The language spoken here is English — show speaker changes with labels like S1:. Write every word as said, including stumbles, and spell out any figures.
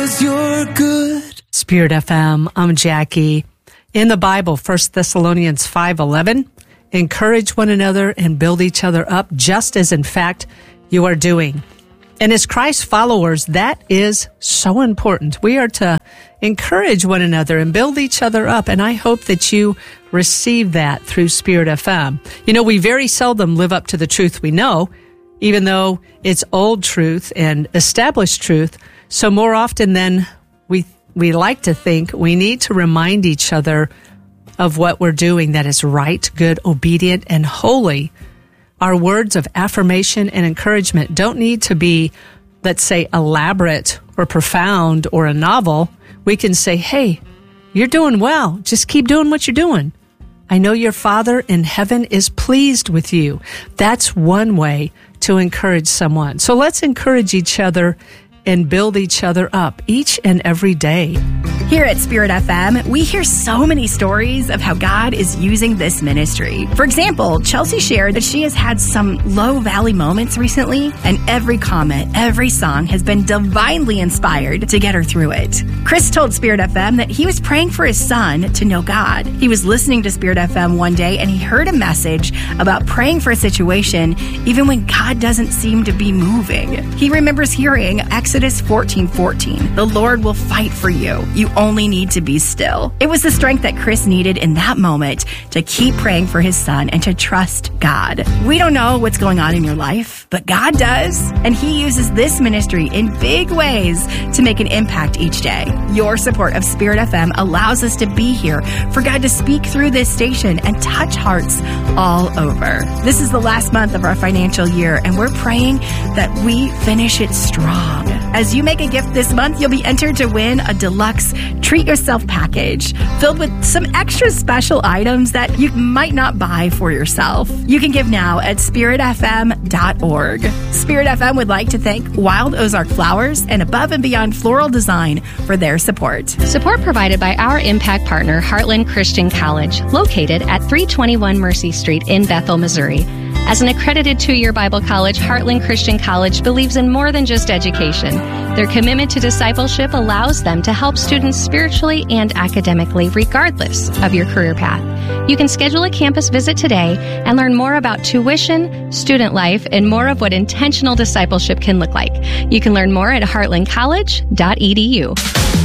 S1: 'cause you're good.
S2: Spirit F M, I'm Jackie. In the Bible, First Thessalonians five eleven, encourage one another and build each other up, just as in fact you are doing. And as Christ followers, that is so important. We are to encourage one another and build each other up. And I hope that you receive that through Spirit F M. You know, we very seldom live up to the truth we know, even though it's old truth and established truth. So more often than we, we like to think, we need to remind each other of what we're doing that is right, good, obedient, and holy. Our words of affirmation and encouragement don't need to be, let's say, elaborate or profound or a novel. We can say, hey, you're doing well. Just keep doing what you're doing. I know your Father in heaven is pleased with you. That's one way to encourage someone. So let's encourage each other and build each other up each and every day.
S3: Here at Spirit F M, we hear so many stories of how God is using this ministry. For example, Chelsea shared that she has had some low valley moments recently, and every comment, every song has been divinely inspired to get her through it. Chris told Spirit F M that he was praying for his son to know God. He was listening to Spirit F M one day and he heard a message about praying for a situation even when God doesn't seem to be moving. He remembers hearing Exodus fourteen fourteen, the Lord will fight for you. You only need to be still. It was the strength that Chris needed in that moment to keep praying for his son and to trust God. We don't know what's going on in your life, but God does. And he uses this ministry in big ways to make an impact each day. Your support of Spirit F M allows us to be here for God to speak through this station and touch hearts all over. This is the last month of our financial year, and we're praying that we finish it strong. As you make a gift this month, you'll be entered to win a deluxe treat yourself package filled with some extra special items that you might not buy for yourself. You can give now at spirit f m dot org. Spirit F M would like to thank Wild Ozark Flowers and Above and Beyond Floral Design for their support.
S4: Support provided by our impact partner, Heartland Christian College, located at three twenty-one Mercy Street in Bethel, Missouri. As an accredited two-year Bible college, Heartland Christian College believes in more than just education. Their commitment to discipleship allows them to help students spiritually and academically, regardless of your career path. You can schedule a campus visit today and learn more about tuition, student life, and more of what intentional discipleship can look like. You can learn more at heartland college dot e d u.